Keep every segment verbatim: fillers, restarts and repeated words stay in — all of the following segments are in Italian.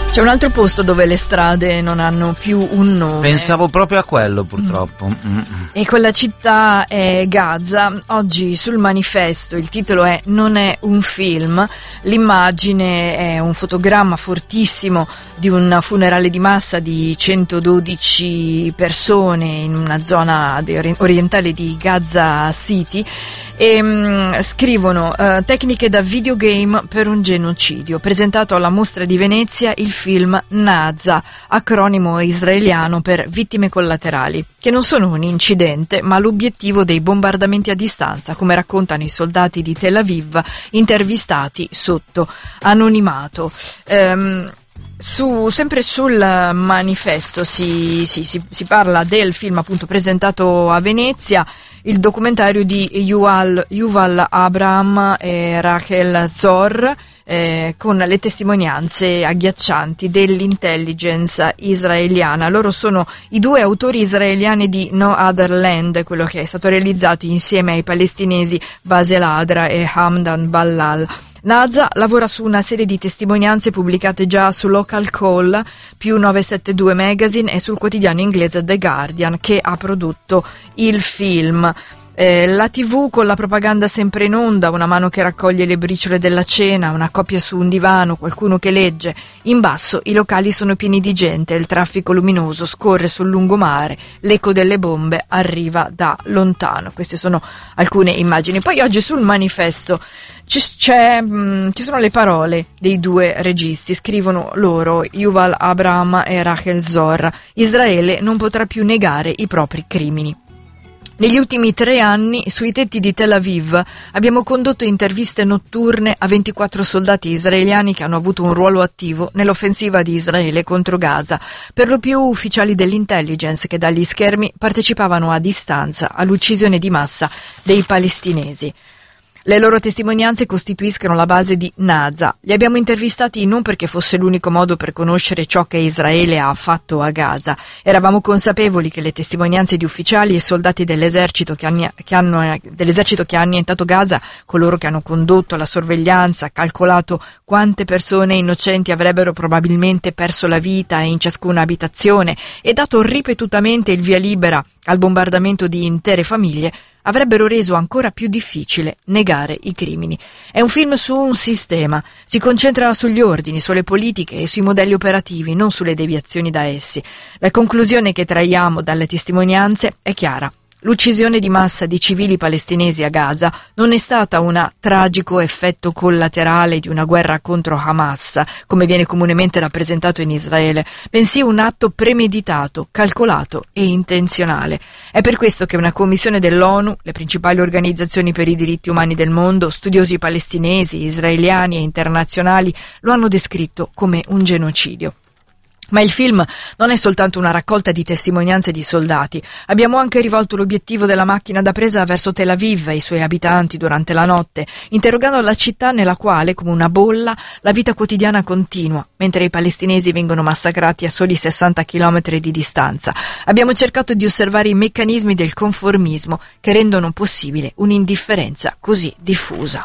C'è un altro posto dove le strade non hanno più un nome. Pensavo proprio a quello, purtroppo. Mm. E quella città è Gaza. Oggi sul manifesto il titolo è "Non è un film". L'immagine è un fotogramma fortissimo di un funerale di massa di centododici persone in una zona orientale di Gaza City. E mh, scrivono uh, tecniche da videogame per un genocidio. Presentato alla Mostra di Venezia il film Naza, acronimo israeliano per vittime collaterali, che non sono un incidente ma l'obiettivo dei bombardamenti a distanza, come raccontano i soldati di Tel Aviv intervistati sotto anonimato. Um, Su, sempre sul manifesto si, si, si, si parla del film appunto presentato a Venezia, il documentario di Yuval, Yuval Abraham e Rachel Zor, eh, con le testimonianze agghiaccianti dell'intelligence israeliana. Loro sono i due autori israeliani di No Other Land, quello che è stato realizzato insieme ai palestinesi Basel Adra e Hamdan Ballal. Naza lavora su una serie di testimonianze pubblicate già su Local Call, più novecentosettantadue Magazine, e sul quotidiano inglese The Guardian, che ha prodotto il film. Eh, la tivù con la propaganda sempre in onda, una mano che raccoglie le briciole della cena, una coppia su un divano, qualcuno che legge. In basso i locali sono pieni di gente, il traffico luminoso scorre sul lungomare, l'eco delle bombe arriva da lontano. Queste sono alcune immagini. Poi oggi sul manifesto C'è, c'è, mh, ci sono le parole dei due registi. Scrivono loro, Yuval Abraham e Rachel Zor: Israele non potrà più negare i propri crimini. Negli ultimi tre anni, sui tetti di Tel Aviv, abbiamo condotto interviste notturne a ventiquattro soldati israeliani che hanno avuto un ruolo attivo nell'offensiva di Israele contro Gaza, per lo più ufficiali dell'intelligence che dagli schermi partecipavano a distanza all'uccisione di massa dei palestinesi. Le loro testimonianze costituiscono la base di Naza. Li abbiamo intervistati non perché fosse l'unico modo per conoscere ciò che Israele ha fatto a Gaza. Eravamo consapevoli che le testimonianze di ufficiali e soldati dell'esercito che, anni, che hanno dell'esercito che ha annientato Gaza, coloro che hanno condotto la sorveglianza, calcolato quante persone innocenti avrebbero probabilmente perso la vita in ciascuna abitazione e dato ripetutamente il via libera al bombardamento di intere famiglie, avrebbero reso ancora più difficile negare i crimini. È un film su un sistema, si concentra sugli ordini, sulle politiche e sui modelli operativi, non sulle deviazioni da essi. La conclusione che traiamo dalle testimonianze è chiara. L'uccisione di massa di civili palestinesi a Gaza non è stata un tragico effetto collaterale di una guerra contro Hamas, come viene comunemente rappresentato in Israele, bensì un atto premeditato, calcolato e intenzionale. È per questo che una commissione dell'ONU, le principali organizzazioni per i diritti umani del mondo, studiosi palestinesi, israeliani e internazionali lo hanno descritto come un genocidio. Ma il film non è soltanto una raccolta di testimonianze di soldati. Abbiamo anche rivolto l'obiettivo della macchina da presa verso Tel Aviv e i suoi abitanti durante la notte, interrogando la città nella quale, come una bolla, la vita quotidiana continua, mentre i palestinesi vengono massacrati a soli sessanta chilometri di distanza. Abbiamo cercato di osservare i meccanismi del conformismo che rendono possibile un'indifferenza così diffusa.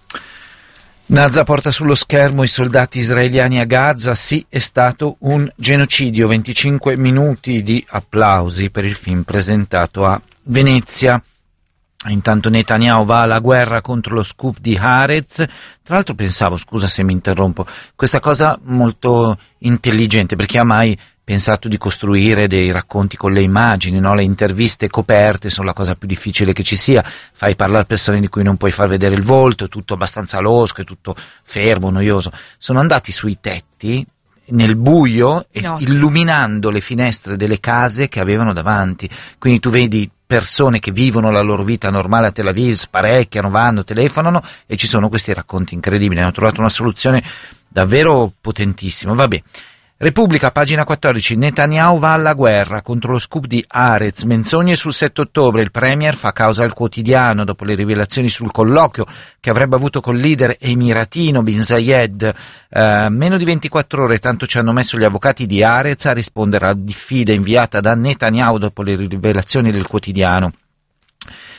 Naza porta sullo schermo i soldati israeliani a Gaza. Sì, è stato un genocidio. venticinque minuti di applausi per il film presentato a Venezia. Intanto Netanyahu va alla guerra contro lo scoop di Haaretz. Tra l'altro pensavo, scusa se mi interrompo, questa cosa molto intelligente, perché ha mai pensato di costruire dei racconti con le immagini, no? Le interviste coperte sono la cosa più difficile che ci sia, fai parlare persone di cui non puoi far vedere il volto, è tutto abbastanza losco, è tutto fermo, noioso. Sono andati sui tetti nel buio e no. illuminando le finestre delle case che avevano davanti, quindi tu vedi persone che vivono la loro vita normale a Tel Aviv, sparecchiano, vanno, telefonano, e ci sono questi racconti incredibili. Hanno trovato una soluzione davvero potentissima. Vabbè. Repubblica, pagina quattordici, Netanyahu va alla guerra contro lo scoop di Haaretz, menzogne sul sette ottobre, il premier fa causa al quotidiano dopo le rivelazioni sul colloquio che avrebbe avuto col leader emiratino Bin Zayed. Eh, meno di ventiquattro ore, tanto ci hanno messo gli avvocati di Haaretz a rispondere alla diffida inviata da Netanyahu dopo le rivelazioni del quotidiano.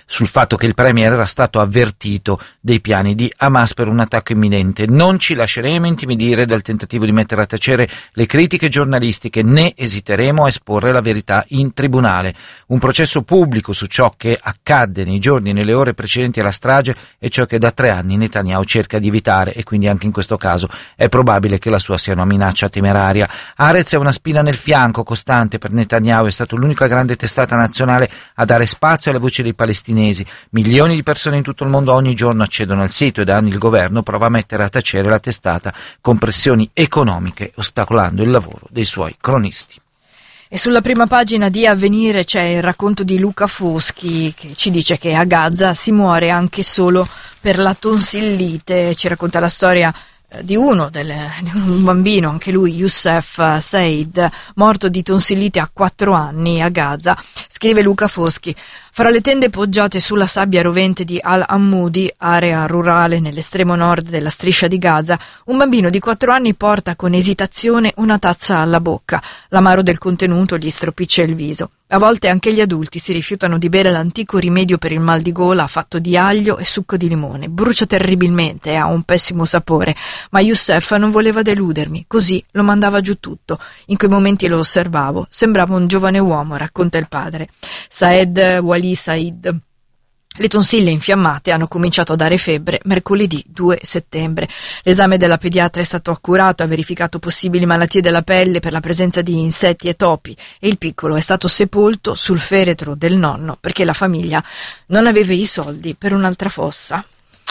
sul fatto che il premier era stato avvertito dei piani di Hamas per un attacco imminente. Non ci lasceremo intimidire dal tentativo di mettere a tacere le critiche giornalistiche, né esiteremo a esporre la verità in tribunale. Un processo pubblico su ciò che accadde nei giorni e nelle ore precedenti alla strage è ciò che da tre anni Netanyahu cerca di evitare, e quindi anche in questo caso è probabile che la sua sia una minaccia temeraria. Haaretz è una spina nel fianco costante per Netanyahu, è stato l'unica grande testata nazionale a dare spazio alle voci dei palestinesi. Milioni di persone in tutto il mondo ogni giorno accedono al sito e da anni il governo prova a mettere a tacere la testata con pressioni economiche, ostacolando il lavoro dei suoi cronisti. E sulla prima pagina di Avvenire c'è il racconto di Luca Foschi che ci dice che a Gaza si muore anche solo per la tonsillite. Ci racconta la storia di uno, del, di un bambino, anche lui Youssef Said, morto di tonsillite a quattro anni a Gaza. Scrive Luca Foschi: fra le tende poggiate sulla sabbia rovente di Al-Ammudi, area rurale nell'estremo nord della striscia di Gaza, un bambino di quattro anni porta con esitazione una tazza alla bocca. L'amaro del contenuto gli stropiccia il viso. A volte anche gli adulti si rifiutano di bere l'antico rimedio per il mal di gola fatto di aglio e succo di limone. Brucia terribilmente e ha un pessimo sapore, ma Youssef non voleva deludermi, così lo mandava giù tutto. In quei momenti lo osservavo, sembrava un giovane uomo, racconta il padre. Saed Wali Said. Le tonsille infiammate hanno cominciato a dare febbre mercoledì due settembre. L'esame della pediatra è stato accurato, ha verificato possibili malattie della pelle per la presenza di insetti e topi, e il piccolo è stato sepolto sul feretro del nonno perché la famiglia non aveva i soldi per un'altra fossa.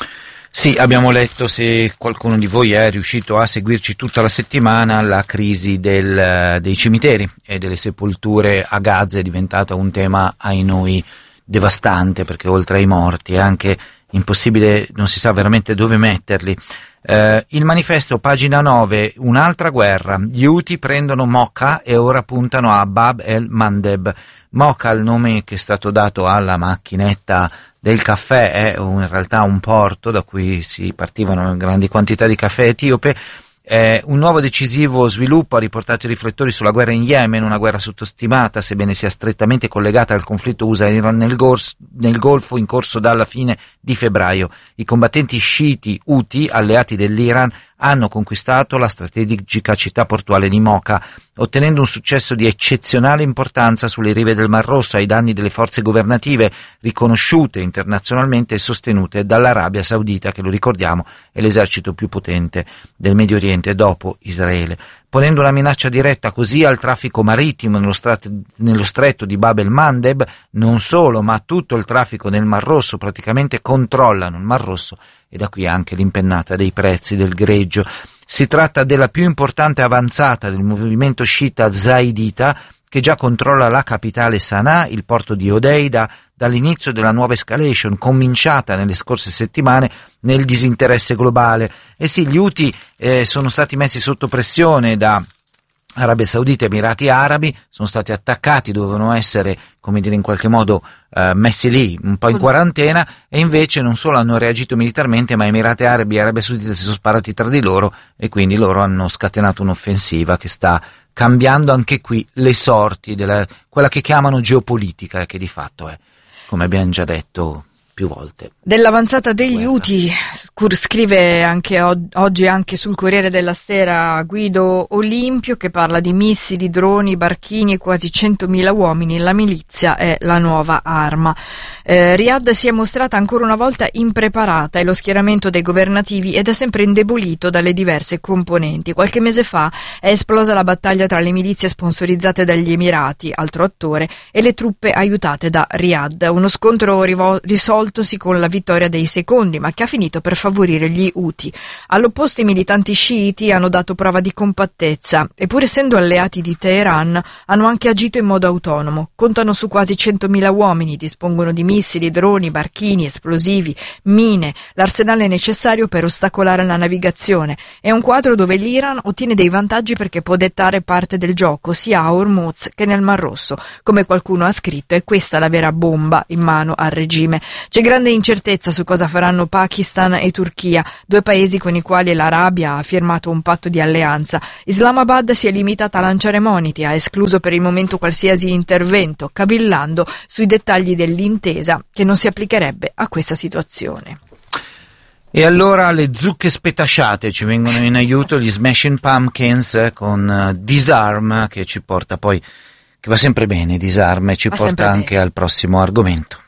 Sì, abbiamo letto, se qualcuno di voi è riuscito a seguirci tutta la settimana, la crisi del, dei cimiteri e delle sepolture a Gaza è diventata un tema, ai noi, devastante, perché oltre ai morti è anche impossibile, non si sa veramente dove metterli. Eh, il manifesto, pagina nove, un'altra guerra. Gli Houthi prendono Mocha e ora puntano a Bab el-Mandeb. Mocha, il nome che è stato dato alla macchinetta del caffè, è un, in realtà un porto da cui si partivano grandi quantità di caffè etiope. Eh, un nuovo decisivo sviluppo ha riportato i riflettori sulla guerra in Yemen, una guerra sottostimata, sebbene sia strettamente collegata al conflitto U S A-Iran nel, Gors- nel Golfo in corso dalla fine di febbraio. I combattenti sciiti Houthi, alleati dell'Iran, hanno conquistato la strategica città portuale di Mocha, ottenendo un successo di eccezionale importanza sulle rive del Mar Rosso ai danni delle forze governative riconosciute internazionalmente e sostenute dall'Arabia Saudita, che, lo ricordiamo, è l'esercito più potente del Medio Oriente dopo Israele. Ponendo una minaccia diretta così al traffico marittimo nello, strat- nello stretto di Bab el-Mandeb, non solo, ma tutto il traffico nel Mar Rosso, praticamente controllano il Mar Rosso, e da qui anche l'impennata dei prezzi del greggio. Si tratta della più importante avanzata del movimento sciita zaidita, che già controlla la capitale Sana'a, il porto di Hodeida, dall'inizio della nuova escalation, cominciata nelle scorse settimane nel disinteresse globale. E sì, gli Houthi eh, sono stati messi sotto pressione da Arabia Saudita e Emirati Arabi, sono stati attaccati, dovevano essere, come dire, in qualche modo eh, messi lì, un po' in quarantena, e invece non solo hanno reagito militarmente, ma Emirati Arabi e Arabia Saudita si sono sparati tra di loro, e quindi loro hanno scatenato un'offensiva che sta cambiando anche qui le sorti della quella che chiamano geopolitica, che di fatto è, come abbiamo già detto più volte. Dell'avanzata degli Houthi scrive anche oggi anche sul Corriere della Sera Guido Olimpio, che parla di missili, droni, barchini e quasi centomila uomini. La milizia è la nuova arma. Eh, Riyadh si è mostrata ancora una volta impreparata e lo schieramento dei governativi ed è sempre indebolito dalle diverse componenti. Qualche mese fa è esplosa la battaglia tra le milizie sponsorizzate dagli Emirati, altro attore, e le truppe aiutate da Riyadh. Uno scontro rivol- risoltosi con la vittoria dei secondi, ma che ha finito per favorire gli Houthi. All'opposto, i militanti sciiti hanno dato prova di compattezza e, pur essendo alleati di Teheran, hanno anche agito in modo autonomo. Contano su quasi centomila uomini, dispongono di missili, droni, barchini, esplosivi, mine, l'arsenale necessario per ostacolare la navigazione. È un quadro dove l'Iran ottiene dei vantaggi perché può dettare parte del gioco sia a Hormuz che nel Mar Rosso. Come qualcuno ha scritto, è questa la vera bomba in mano al regime. C'è C'è grande incertezza su cosa faranno Pakistan e Turchia, due paesi con i quali l'Arabia ha firmato un patto di alleanza. Islamabad si è limitata a lanciare moniti, ha escluso per il momento qualsiasi intervento, cavillando sui dettagli dell'intesa che non si applicherebbe a questa situazione. E allora le zucche spetasciate ci vengono in aiuto, gli Smashing Pumpkins con uh, Disarm, che ci porta poi, che va sempre bene Disarm, e ci va porta anche bene. al prossimo argomento.